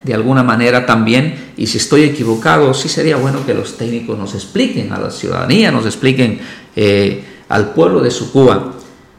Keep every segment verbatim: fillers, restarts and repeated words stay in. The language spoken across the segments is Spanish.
de alguna manera también, y si estoy equivocado, sí sería bueno que los técnicos nos expliquen a la ciudadanía, nos expliquen eh, al pueblo de Sucúa.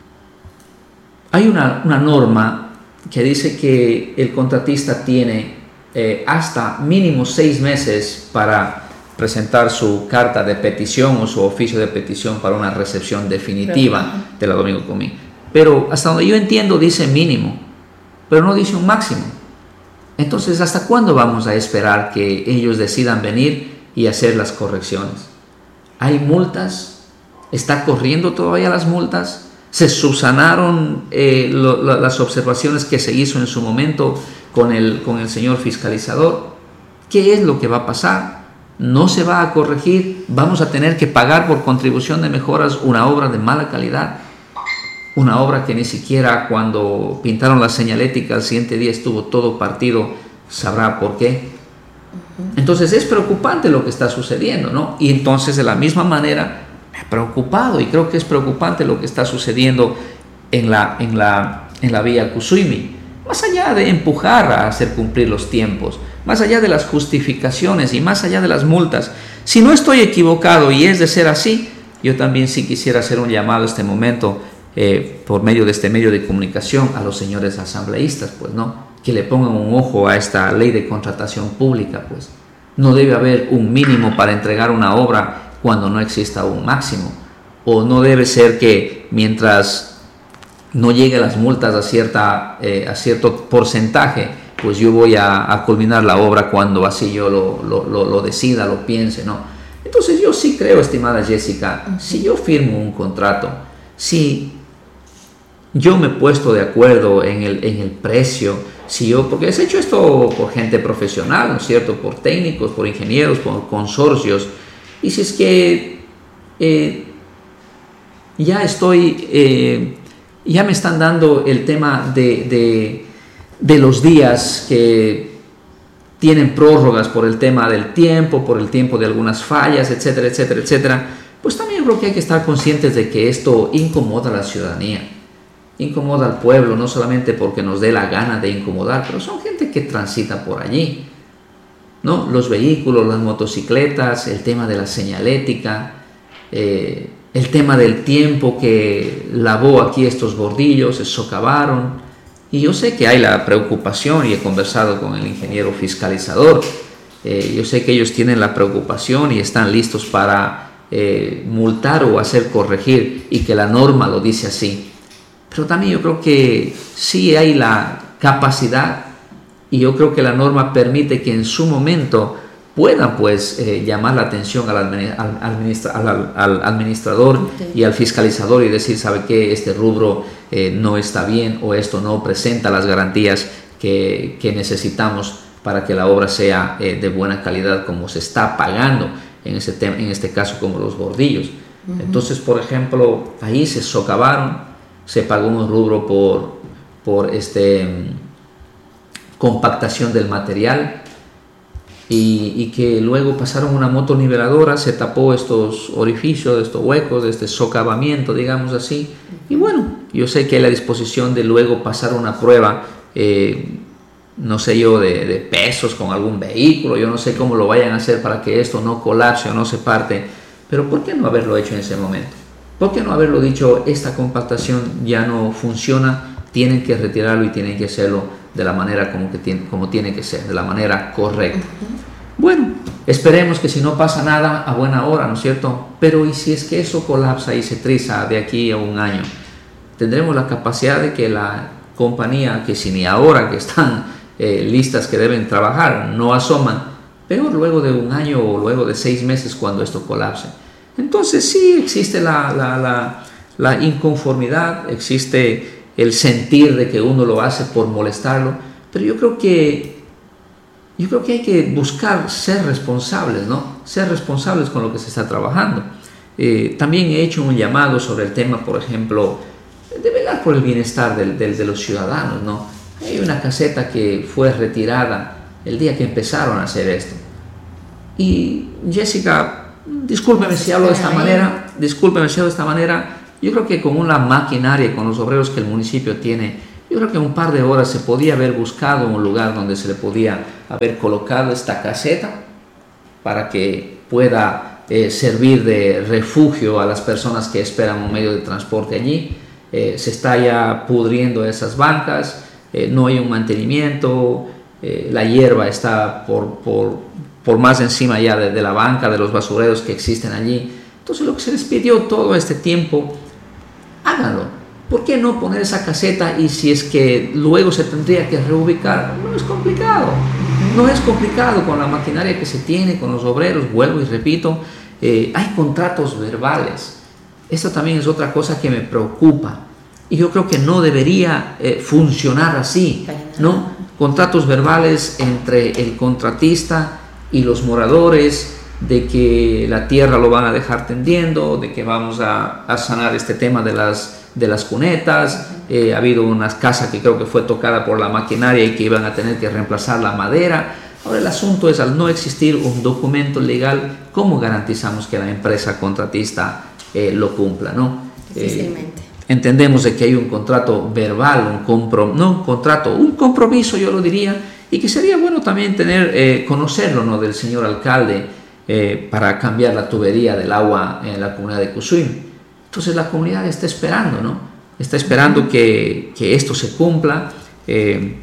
Hay una, una norma que dice que el contratista tiene eh, hasta mínimo seis meses para presentar su carta de petición o su oficio de petición para una recepción definitiva de la Domingo Comín. Pero hasta donde yo entiendo dice mínimo, pero no dice un máximo. Entonces, ¿hasta cuándo vamos a esperar que ellos decidan venir y hacer las correcciones? ¿Hay multas? ¿Está corriendo todavía las multas? ¿Se subsanaron eh, lo, lo, las observaciones que se hizo en su momento con el, con el señor fiscalizador? ¿Qué es lo que va a pasar? ¿No se va a corregir? ¿Vamos a tener que pagar por contribución de mejoras una obra de mala calidad? Una obra que ni siquiera cuando pintaron la señalética al siguiente día estuvo todo partido, sabrá por qué. Entonces es preocupante lo que está sucediendo, ¿no? Y entonces de la misma manera me he preocupado, y creo que es preocupante lo que está sucediendo en la, en la, en la vía Cusuimi. Más allá de empujar a hacer cumplir los tiempos, más allá de las justificaciones y más allá de las multas, si no estoy equivocado y es de ser así, yo también sí quisiera hacer un llamado a este momento eh, por medio de este medio de comunicación a los señores asambleístas, pues no, que le pongan un ojo a esta ley de contratación pública, pues no debe haber un mínimo para entregar una obra cuando no exista un máximo, o no debe ser que mientras no lleguen las multas a, cierta, eh, a cierto porcentaje, pues yo voy a, a culminar la obra cuando así yo lo, lo, lo, lo decida, lo piense, ¿no? Entonces yo sí creo, estimada Jessica, uh-huh. si yo firmo un contrato, si yo me he puesto de acuerdo en el, en el precio, si yo, porque he hecho esto por gente profesional, ¿no es cierto?, por técnicos, por ingenieros, por consorcios, y si es que eh, ya estoy, eh, ya me están dando el tema de, de, de los días que tienen prórrogas por el tema del tiempo, por el tiempo de algunas fallas, etcétera, etcétera, etcétera, pues también creo que hay que estar conscientes de que esto incomoda a la ciudadanía, incomoda al pueblo, no solamente porque nos dé la gana de incomodar, pero son gente que transita por allí, ¿no? Los vehículos, las motocicletas, el tema de la señalética, eh, el tema del tiempo que lavó aquí estos bordillos, se socavaron, y yo sé que hay la preocupación, y he conversado con el ingeniero fiscalizador, eh, yo sé que ellos tienen la preocupación y están listos para eh, multar o hacer corregir, y que la norma lo dice así. Pero también yo creo que sí hay la capacidad, y yo creo que la norma permite que en su momento puedan pues eh, llamar la atención al, al, administra, al, al administrador okay. y al fiscalizador y decir, ¿sabe qué? Este rubro eh, no está bien, o esto no presenta las garantías que, que necesitamos para que la obra sea eh, de buena calidad, como se está pagando en, ese tema, en este caso como los bordillos. Uh-huh. Entonces, por ejemplo, ahí se socavaron, se pagó un rubro por, por este, compactación del material, y, y que luego pasaron una motoniveladora, se tapó estos orificios, estos huecos, este socavamiento, digamos así. Y bueno, yo sé que hay la disposición de luego pasar una prueba, eh, no sé yo, de, de pesos con algún vehículo, yo no sé cómo lo vayan a hacer para que esto no colapse o no se parte, pero ¿por qué no haberlo hecho en ese momento? ¿Por qué no haberlo dicho, esta compactación ya no funciona, tienen que retirarlo y tienen que hacerlo de la manera como, que tiene, como tiene que ser, de la manera correcta? Uh-huh. Bueno, esperemos que si no pasa nada, a buena hora, ¿no es cierto? Pero ¿y si es que eso colapsa y se triza de aquí a un año? Tendremos la capacidad de que la compañía, que si ni ahora que están eh, listas, que deben trabajar, no asoman, peor luego de un año o luego de seis meses cuando esto colapse. Entonces sí existe la, la, la, la inconformidad, existe el sentir de que uno lo hace por molestarlo, pero yo creo que yo creo que hay que buscar ser responsables, ¿no? Ser responsables con lo que se está trabajando. Eh, también he hecho un llamado sobre el tema, por ejemplo, de velar por el bienestar del, del, de los ciudadanos, ¿no? Hay una caseta que fue retirada el día que empezaron a hacer esto. Y Jessica, discúlpeme si hablo de esta manera, discúlpeme si hablo de esta manera, yo creo que con una maquinaria, con los obreros que el municipio tiene, yo creo que en un par de horas se podía haber buscado un lugar donde se le podía haber colocado esta caseta para que pueda eh, servir de refugio a las personas que esperan un medio de transporte allí. Eh, se está ya pudriendo esas bancas, eh, no hay un mantenimiento, eh, la hierba está por, por, por más encima ya de, de la banca, de los basureros que existen allí. Entonces lo que se les pidió todo este tiempo, háganlo. ¿Por qué no poner esa caseta? Y si es que luego se tendría que reubicar, no es complicado. No es complicado con la maquinaria que se tiene, con los obreros, vuelvo y repito, eh, hay contratos verbales. Esto también es otra cosa que me preocupa. Y yo creo que no debería eh, funcionar así, ¿no? Contratos verbales entre el contratista y los moradores, de que la tierra lo van a dejar tendiendo, de que vamos a, a sanar este tema de las de las cunetas. Eh, ha habido una casa que creo que fue tocada por la maquinaria y que iban a tener que reemplazar la madera. Ahora el asunto es, al no existir un documento legal, ¿cómo garantizamos que la empresa contratista eh, lo cumpla, ¿no? Eh, entendemos de que hay un contrato verbal, un comprom- no un contrato, un compromiso, yo lo diría, y que sería bueno también tener, eh, conocerlo, ¿no?, del señor alcalde, eh, para cambiar la tubería del agua en la comunidad de Cusuim. Entonces la comunidad está esperando, ¿no? Está esperando que, que esto se cumpla, eh,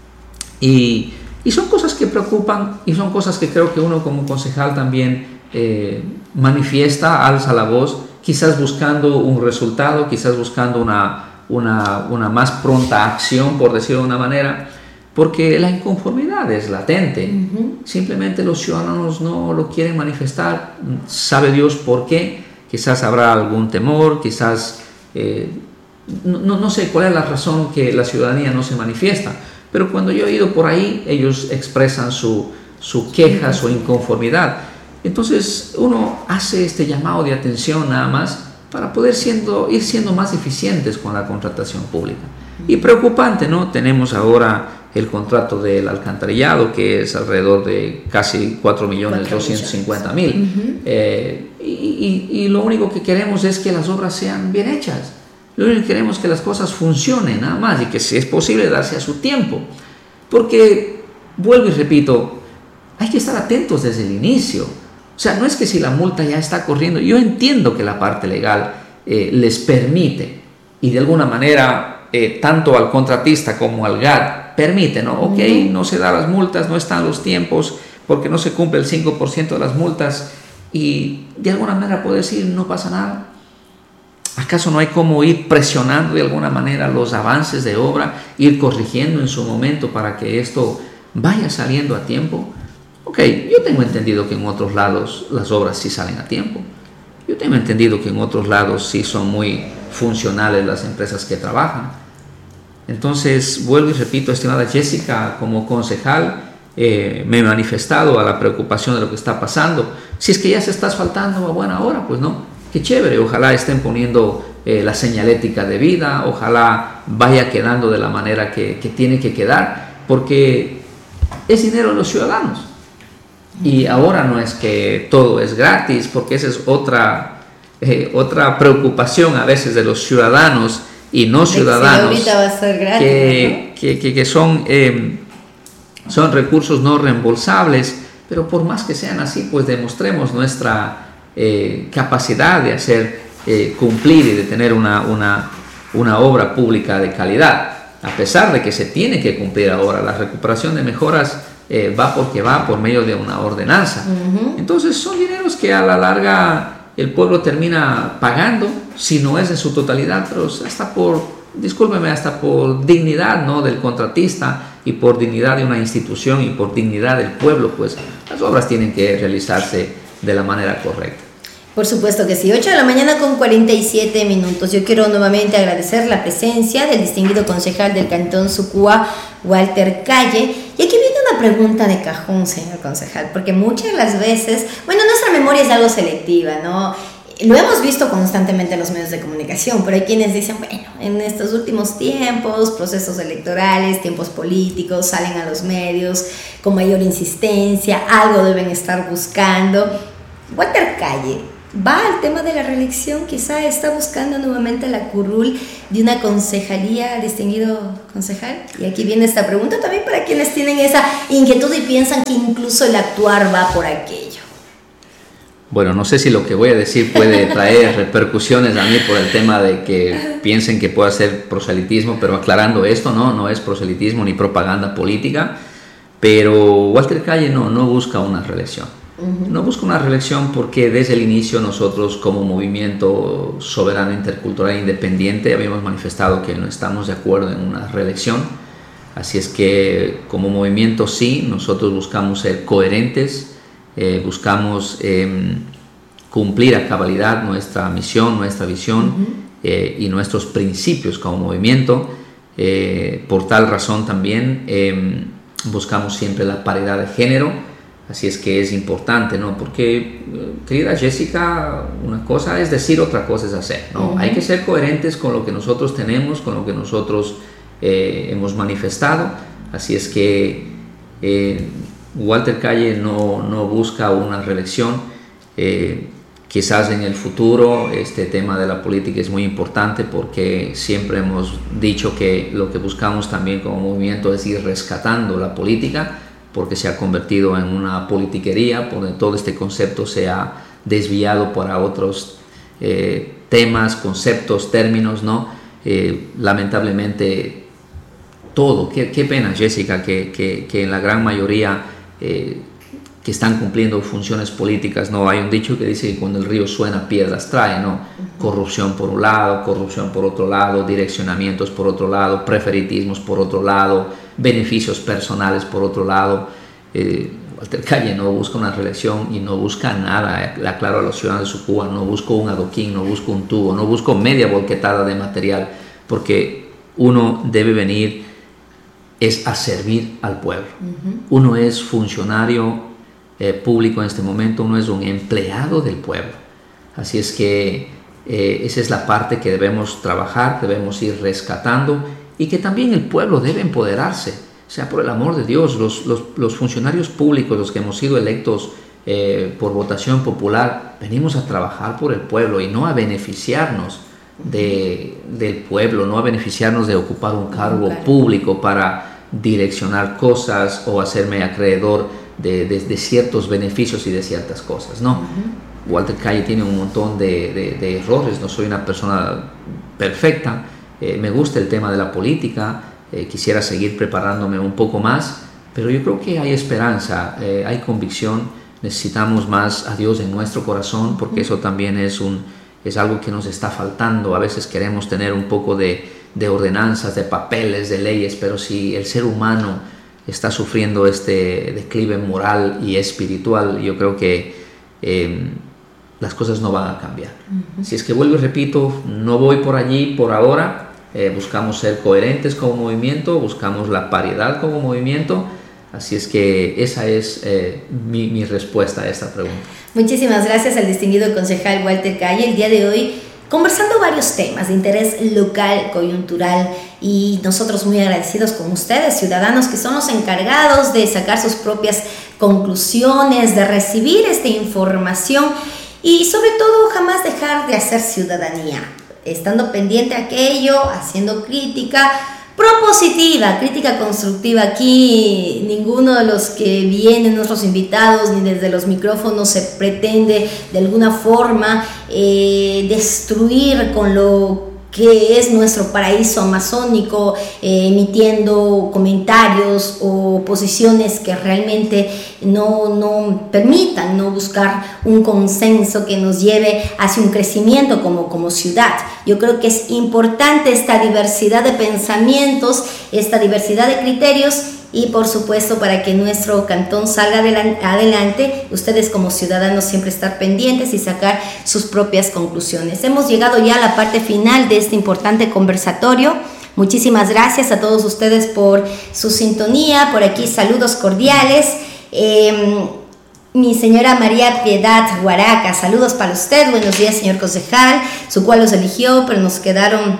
y, y son cosas que preocupan, y son cosas que creo que uno como concejal también eh, manifiesta, alza la voz, quizás buscando un resultado, quizás buscando una, una, una más pronta acción, por decirlo de una manera, porque la inconformidad es latente. Uh-huh. Simplemente los ciudadanos no lo quieren manifestar, sabe Dios por qué. Quizás habrá algún temor, quizás eh, no, no sé cuál es la razón que la ciudadanía no se manifiesta, pero cuando yo he ido por ahí, ellos expresan su, su queja, su inconformidad. Entonces uno hace este llamado de atención nada más para poder siendo, ir siendo más eficientes con la contratación pública. Y preocupante, ¿no? Tenemos ahora el contrato del alcantarillado, que es alrededor de casi cuatro millones doscientos cincuenta mil. Uh-huh. Eh, y, y, y lo único que queremos es que las obras sean bien hechas. Lo único que queremos es que las cosas funcionen, nada más, y que si es posible darse a su tiempo. Porque, vuelvo y repito, hay que estar atentos desde el inicio. O sea, no es que si la multa ya está corriendo, yo entiendo que la parte legal eh, les permite, y de alguna manera, eh, tanto al contratista como al G A T, permite, ¿no? Ok, no se dan las multas, no están los tiempos, porque no se cumple el cinco por ciento de las multas, y de alguna manera puedo decir, no pasa nada. ¿Acaso no hay cómo ir presionando de alguna manera los avances de obra, ir corrigiendo en su momento para que esto vaya saliendo a tiempo? Ok, yo tengo entendido que en otros lados las obras sí salen a tiempo. Yo tengo entendido que en otros lados sí son muy funcionales las empresas que trabajan. Entonces, vuelvo y repito, estimada Jessica, como concejal, eh, me he manifestado a la preocupación de lo que está pasando. Si es que ya se está asfaltando a buena hora, pues no, qué chévere, ojalá estén poniendo eh, la señalética de vida, ojalá vaya quedando de la manera que, que tiene que quedar, porque es dinero de los ciudadanos. Y ahora no es que todo es gratis, porque esa es otra, eh, otra preocupación a veces de los ciudadanos y no ciudadanos, sí, va a ser gratis, que, ¿no? que, que, que son, eh, son recursos no reembolsables, pero por más que sean así, pues demostremos nuestra eh, capacidad de hacer eh, cumplir y de tener una, una, una obra pública de calidad, a pesar de que se tiene que cumplir ahora. La recuperación de mejoras eh, va porque va por medio de una ordenanza. Uh-huh. Entonces son dineros que a la larga el pueblo termina pagando, si no es en su totalidad, pero hasta por, discúlpeme, hasta por dignidad, ¿no?, del contratista, y por dignidad de una institución y por dignidad del pueblo, pues las obras tienen que realizarse de la manera correcta. Por supuesto que sí. ocho de la mañana con cuarenta y siete minutos. Yo quiero nuevamente agradecer la presencia del distinguido concejal del Cantón Sucúa, Walter Calle. Y aquí viene una pregunta de cajón, señor concejal, porque muchas de las veces, bueno, nuestra memoria es algo selectiva, ¿no? Lo hemos visto constantemente en los medios de comunicación, pero hay quienes dicen, bueno, en estos últimos tiempos, procesos electorales, tiempos políticos, salen a los medios con mayor insistencia, algo deben estar buscando. Walter Calle, va al tema de la reelección, quizá está buscando nuevamente la curul de una concejalía, distinguido concejal. Y aquí viene esta pregunta también para quienes tienen esa inquietud y piensan que incluso el actuar va por aquello. Bueno, no sé si lo que voy a decir puede traer repercusiones a mí por el tema de que piensen que pueda ser proselitismo, pero aclarando esto, no, no es proselitismo ni propaganda política, pero Walter Calle no, no busca una reelección. Uh-huh. No busca una reelección porque desde el inicio nosotros como movimiento soberano intercultural independiente habíamos manifestado que no estamos de acuerdo en una reelección, así es que como movimiento sí, nosotros buscamos ser coherentes. Eh, buscamos eh, cumplir a cabalidad nuestra misión, nuestra visión uh-huh. eh, y nuestros principios como movimiento. Eh, por tal razón también eh, buscamos siempre la paridad de género, así es que es importante, ¿no? Porque, querida Jessica, una cosa es decir, otra cosa es hacer, ¿no? Uh-huh. Hay que ser coherentes con lo que nosotros tenemos, con lo que nosotros eh, hemos manifestado, así es que eh, Walter Calle no, no busca una reelección. Eh, quizás en el futuro este tema de la política es muy importante porque siempre hemos dicho que lo que buscamos también como movimiento es ir rescatando la política porque se ha convertido en una politiquería, porque todo este concepto se ha desviado para otros eh, temas, conceptos, términos, ¿no? Eh, lamentablemente todo, qué, qué pena Jessica que, que, que en la gran mayoría Eh, que están cumpliendo funciones políticas, ¿no? Hay un dicho que dice que cuando el río suena piedras trae, ¿no? Uh-huh. Corrupción por un lado, corrupción por otro lado, direccionamientos por otro lado, preferitismos por otro lado, beneficios personales por otro lado. eh, Walter Calle no busca una reelección y no busca nada, le aclaro a los ciudadanos de Sucúa, no busco un adoquín, no busco un tubo, no busco media volquetada de material, porque uno debe venir es a servir al pueblo. Uh-huh. Uno es funcionario eh, público en este momento, uno es un empleado del pueblo. Así es que eh, esa es la parte que debemos trabajar, debemos ir rescatando y que también el pueblo debe empoderarse. O sea, por el amor de Dios, los, los, los funcionarios públicos, los que hemos sido electos eh, por votación popular, venimos a trabajar por el pueblo y no a beneficiarnos De, del pueblo, no a beneficiarnos de ocupar un cargo claro. público para direccionar cosas o hacerme acreedor de, de, de ciertos beneficios y de ciertas cosas, ¿no? Uh-huh. Walter Calle tiene un montón de, de, de errores, no soy una persona perfecta, eh, me gusta el tema de la política, eh, quisiera seguir preparándome un poco más, pero yo creo que hay esperanza, eh, hay convicción, necesitamos más a Dios en nuestro corazón porque uh-huh. eso también es un es algo que nos está faltando. A veces queremos tener un poco de, de ordenanzas, de papeles, de leyes, pero si el ser humano está sufriendo este declive moral y espiritual, yo creo que eh, las cosas no van a cambiar. Uh-huh. Si es que vuelvo y repito, no voy por allí por ahora, eh, buscamos ser coherentes como movimiento, buscamos la paridad como movimiento, así es que esa es eh, mi, mi respuesta a esta pregunta. Muchísimas gracias al distinguido concejal Walter Calle. El día de hoy conversando varios temas de interés local, coyuntural y nosotros muy agradecidos con ustedes, ciudadanos que son los encargados de sacar sus propias conclusiones, de recibir esta información y sobre todo jamás dejar de hacer ciudadanía, estando pendiente a aquello, haciendo crítica propositiva, crítica constructiva. Aquí ninguno de los que vienen, nuestros invitados, ni desde los micrófonos se pretende de alguna forma eh, destruir con lo que es nuestro paraíso amazónico, eh, emitiendo comentarios o posiciones que realmente no, no permitan no buscar un consenso que nos lleve hacia un crecimiento como, como ciudad. Yo creo que es importante esta diversidad de pensamientos, esta diversidad de criterios y por supuesto para que nuestro cantón salga adelante, ustedes como ciudadanos siempre estar pendientes y sacar sus propias conclusiones. Hemos llegado ya a la parte final de este importante conversatorio. Muchísimas gracias a todos ustedes por su sintonía. Por aquí saludos cordiales. Eh, mi señora María Piedad Huaraca, saludos para usted. Buenos días, señor concejal, su cual los eligió, pero nos quedaron,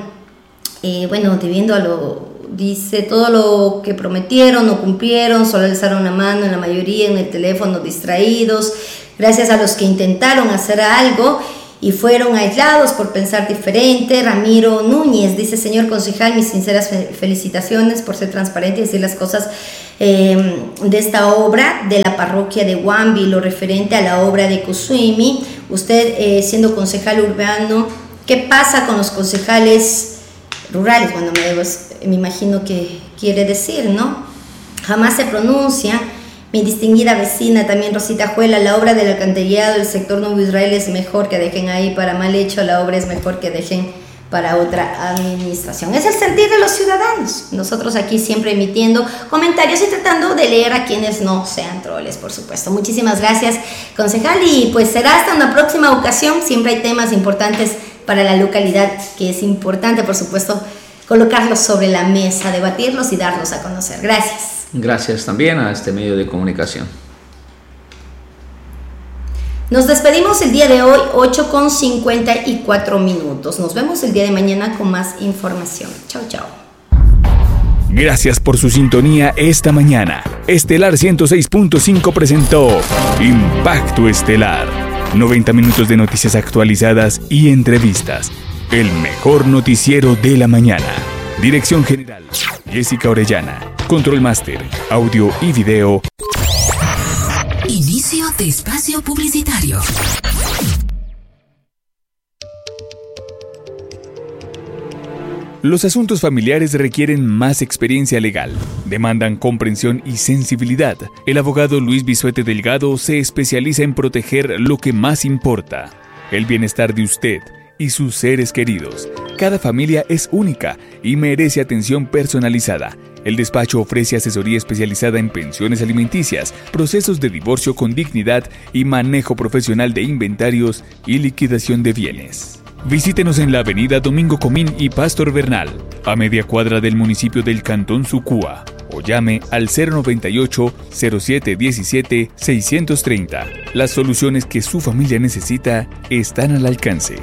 eh, bueno, debiendo a lo... Dice, todo lo que prometieron no cumplieron, solo alzaron la mano en la mayoría, en el teléfono, distraídos. Gracias a los que intentaron hacer algo y fueron aislados por pensar diferente. Ramiro Núñez dice: señor concejal, mis sinceras felicitaciones por ser transparente y decir las cosas eh, de esta obra de la parroquia de Huambi, lo referente a la obra de Kusuimi. Usted eh, siendo concejal urbano, ¿qué pasa con los concejales rurales? Bueno, me, me imagino que quiere decir, ¿no? Jamás se pronuncia. Mi distinguida vecina, también Rosita Juela: la obra del alcantarillado del sector Nuevo Israel es mejor que dejen ahí para mal hecho, la obra es mejor que dejen para otra administración. Es el sentir de los ciudadanos. Nosotros aquí siempre emitiendo comentarios y tratando de leer a quienes no sean troles, por supuesto. Muchísimas gracias, concejal, y pues será hasta una próxima ocasión. Siempre hay temas importantes para la localidad, que es importante, por supuesto, colocarlos sobre la mesa, debatirlos y darlos a conocer. Gracias. Gracias también a este medio de comunicación. Nos despedimos el día de hoy, ocho con cincuenta y cuatro minutos. Nos vemos el día de mañana con más información. Chao, chao. Gracias por su sintonía esta mañana. Estelar ciento seis punto cinco presentó Impacto Estelar. noventa minutos de noticias actualizadas y entrevistas. El mejor noticiero de la mañana. Dirección General, Jessica Orellana. Control Master, audio y video. Inicio de espacio publicitario. Los asuntos familiares requieren más experiencia legal, demandan comprensión y sensibilidad. El abogado Luis Bisuete Delgado se especializa en proteger lo que más importa, el bienestar de usted y sus seres queridos. Cada familia es única y merece atención personalizada. El despacho ofrece asesoría especializada en pensiones alimenticias, procesos de divorcio con dignidad y manejo profesional de inventarios y liquidación de bienes. Visítenos en la avenida Domingo Comín y Pastor Bernal, a media cuadra del municipio del Cantón Sucúa, o llame al cero noventa y ocho, cero siete diecisiete, seiscientos treinta. Las soluciones que su familia necesita están al alcance.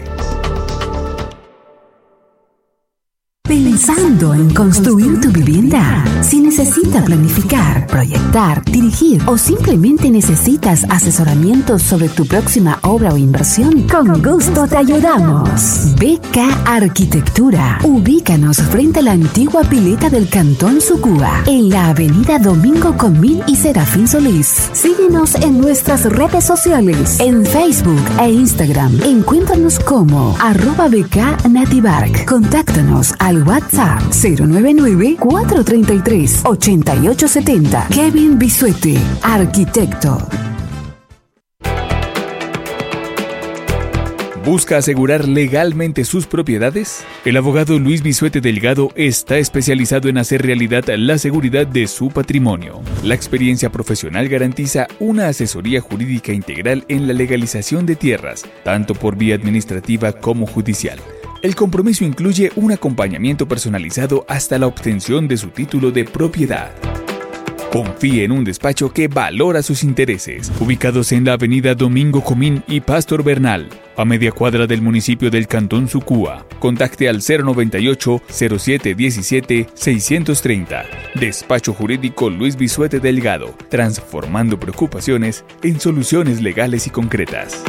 Pensando en construir tu vivienda. Si necesitas planificar, proyectar, dirigir o simplemente necesitas asesoramiento sobre tu próxima obra o inversión, con gusto te ayudamos. B K Arquitectura. Ubícanos frente a la antigua pileta del Cantón Sucúa, en la avenida Domingo Comín y Serafín Solís. Síguenos en nuestras redes sociales, en Facebook e Instagram. Encuéntranos como arroba B K Nativark. Contáctanos al WhatsApp cero nueve nueve, cuatro tres tres, ocho ocho siete cero. Kevin Bisuete, arquitecto. ¿Busca asegurar legalmente sus propiedades? El abogado Luis Bisuete Delgado está especializado en hacer realidad la seguridad de su patrimonio. La experiencia profesional garantiza una asesoría jurídica integral en la legalización de tierras, tanto por vía administrativa como judicial. El compromiso incluye un acompañamiento personalizado hasta la obtención de su título de propiedad. Confíe en un despacho que valora sus intereses. Ubicados en la avenida Domingo Comín y Pastor Bernal, a media cuadra del municipio del Cantón Sucúa. Contacte al cero noventa y ocho, cero siete diecisiete, seiscientos treinta. Despacho Jurídico Luis Bisuete Delgado, transformando preocupaciones en soluciones legales y concretas.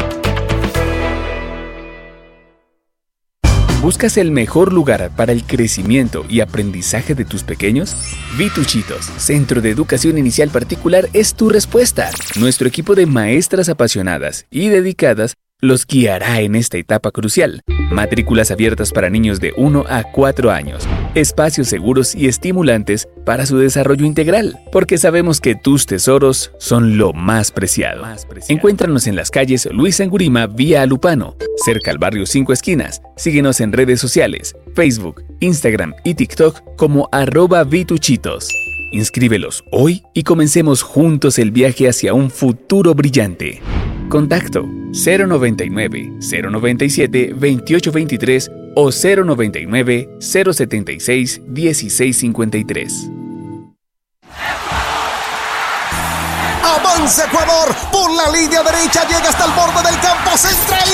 ¿Buscas el mejor lugar para el crecimiento y aprendizaje de tus pequeños? Vituchitos, Centro de Educación Inicial Particular, es tu respuesta. Nuestro equipo de maestras apasionadas y dedicadas los guiará en esta etapa crucial. Matrículas abiertas para niños de uno a cuatro años. Espacios seguros y estimulantes para su desarrollo integral, porque sabemos que tus tesoros son lo más preciado. Más preciado. Encuéntranos en las calles Luis Angurima vía Alupano, cerca al barrio Cinco Esquinas. Síguenos en redes sociales, Facebook, Instagram y TikTok como arroba Vituchitos. Inscríbelos hoy y comencemos juntos el viaje hacia un futuro brillante. Contacto cero noventa y nueve, cero noventa y siete, veintiocho veintitrés o cero noventa y nueve, cero setenta y seis, dieciséis cincuenta y tres. Avanza Ecuador, por la línea derecha llega hasta el borde del campo central.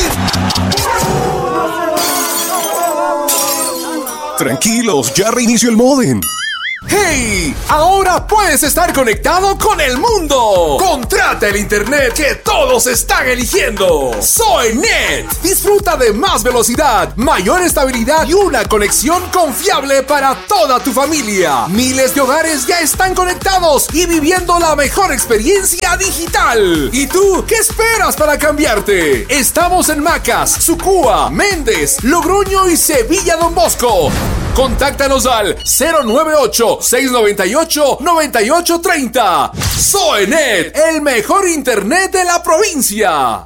Tranquilos, ya reinició el módem. ¡Hey! Ahora puedes estar conectado con el mundo. Contrata el internet que todos están eligiendo. Soynet. Disfruta de más velocidad, mayor estabilidad y una conexión confiable para toda tu familia. Miles de hogares ya están conectados y viviendo la mejor experiencia digital. ¿Y tú qué esperas para cambiarte? Estamos en Macas, Sucúa, Méndez, Logroño y Sevilla Don Bosco. Contáctanos al cero nueve ocho, seis nueve ocho, nueve ocho tres cero. Soynet, el mejor internet de la provincia.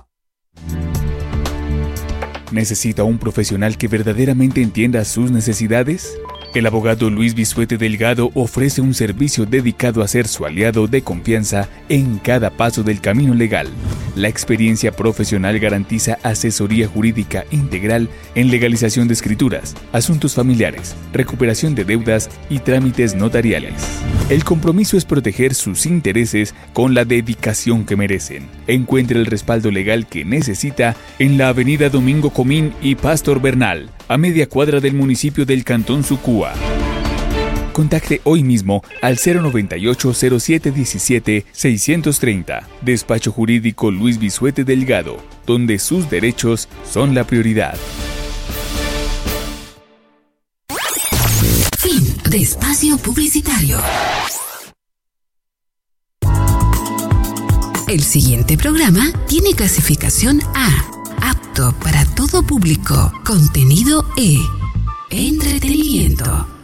¿Necesita un profesional que verdaderamente entienda sus necesidades? El abogado Luis Bisuete Delgado ofrece un servicio dedicado a ser su aliado de confianza en cada paso del camino legal. La experiencia profesional garantiza asesoría jurídica integral en legalización de escrituras, asuntos familiares, recuperación de deudas y trámites notariales. El compromiso es proteger sus intereses con la dedicación que merecen. Encuentre el respaldo legal que necesita en la avenida Domingo Comín y Pastor Bernal, a media cuadra del municipio del Cantón Sucúa. Contacte hoy mismo al cero noventa y ocho, cero siete diecisiete, seiscientos treinta. Despacho Jurídico Luis Bisuete Delgado, donde sus derechos son la prioridad. Fin de espacio publicitario. El siguiente programa tiene clasificación A, apto para todo público, contenido E, entretenimiento.